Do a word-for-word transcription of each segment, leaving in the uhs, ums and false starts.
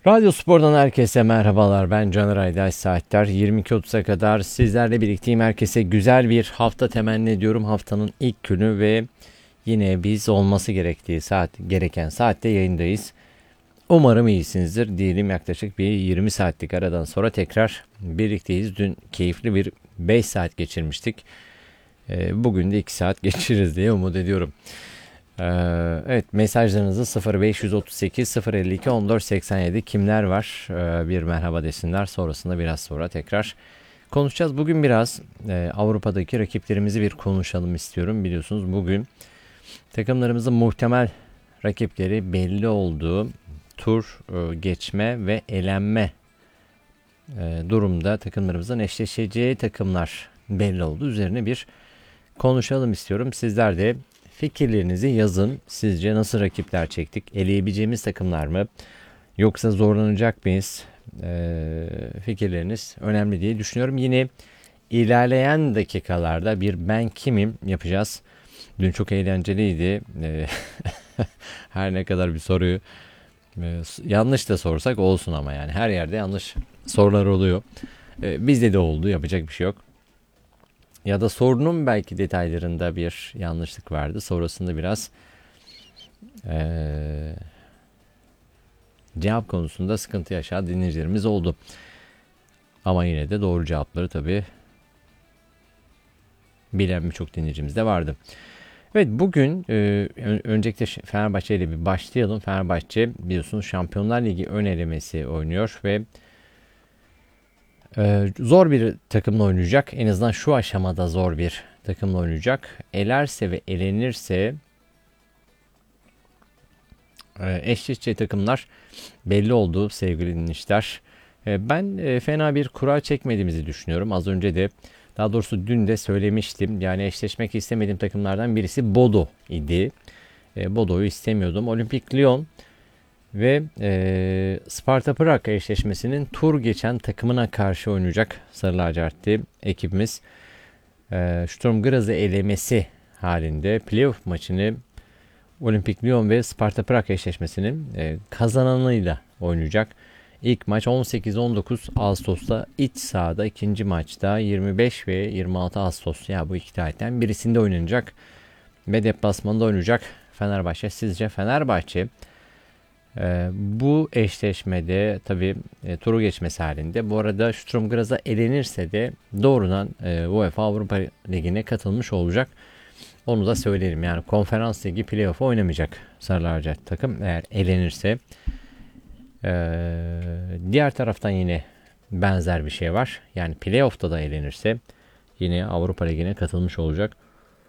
Radyo Spor'dan herkese merhabalar. Ben Caner Aydaş. Saatler yirmi iki otuza kadar sizlerle birlikteyim. Herkese güzel bir hafta temenni ediyorum. Haftanın ilk günü ve yine biz olması gerektiği saat gereken saatte yayındayız. Umarım iyisinizdir diyelim. Yaklaşık bir yirmi saatlik aradan sonra tekrar birlikteyiz. Dün keyifli bir beş saat geçirmiştik. Bugün de iki saat geçiririz diye umut ediyorum. Ee, evet, mesajlarınızı sıfır beş otuz sekiz sıfır elli iki on dört seksen yedi kimler var ee, bir merhaba desinler, sonrasında biraz sonra tekrar konuşacağız. Bugün biraz e, Avrupa'daki rakiplerimizi bir konuşalım istiyorum. Biliyorsunuz bugün takımlarımızın muhtemel rakipleri belli olduğu tur e, geçme ve elenme e, durumda takımlarımızın eşleşeceği takımlar belli oldu. Üzerine bir konuşalım istiyorum. Sizler de fikirlerinizi yazın. Sizce nasıl rakipler çektik? Eleyebileceğimiz takımlar mı? Yoksa zorlanacak mıyız? Ee, fikirleriniz önemli diye düşünüyorum. Yine ilerleyen dakikalarda bir ben kimim yapacağız. Dün çok eğlenceliydi. Ee, her ne kadar bir soruyu e, yanlış da sorsak olsun ama yani her yerde yanlış sorular oluyor. Ee, bizde de oldu. Yapacak bir şey yok. Ya da sorunun belki detaylarında bir yanlışlık vardı. Sonrasında biraz ee, cevap konusunda sıkıntı yaşayan dinleyicilerimiz oldu. Ama yine de doğru cevapları tabii bilen birçok dinleyicimiz de vardı. Evet, bugün e, öncelikle Fenerbahçe ile bir başlayalım. Fenerbahçe biliyorsunuz Şampiyonlar Ligi ön elemesi oynuyor ve Ee, zor bir takımla oynayacak. En azından şu aşamada zor bir takımla oynayacak. Elerse ve elenirse e, eşleşeceği takımlar belli oldu sevgili dinleyiciler. E, ben e, fena bir kura çekmediğimizi düşünüyorum. Az önce de, daha doğrusu dün de söylemiştim. Yani eşleşmek istemediğim takımlardan birisi Bodo idi. E, Bodo'yu istemiyordum. Olimpik Lyon ve e, Sparta Prag eşleşmesinin tur geçen takımına karşı oynayacak Sarı Lacivertli ekibimiz. E, Sturm Graz'ı elemesi halinde playoff maçını Olimpik Lyon ve Sparta Prag eşleşmesinin e, kazananıyla oynayacak. İlk maç on sekiz on dokuz Ağustos'ta iç sahada, ikinci maçta yirmi beş ve yirmi altı Ağustos, ya bu iki tarihten birisinde oynanacak ve deplasmanda oynayacak Fenerbahçe. Sizce Fenerbahçe Ee, bu eşleşmede tabii e, turu geçmesi halinde, bu arada Sturm Graz'a elenirse de doğrudan e, UEFA Avrupa Ligi'ne katılmış olacak. Onu da söyleyelim. Yani Konferans Ligi playoff'u oynamayacak Sarı Lacivert takım eğer elenirse. Ee, diğer taraftan yine benzer bir şey var. Yani playoff'ta da elenirse yine Avrupa Ligi'ne katılmış olacak.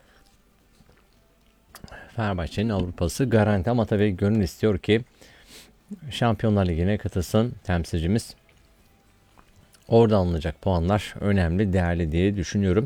Fenerbahçe'nin Avrupa'sı garanti, ama tabii gönül istiyor ki Şampiyonlar Ligi'ne katılsın temsilcimiz. Orada alınacak puanlar önemli, değerli diye düşünüyorum.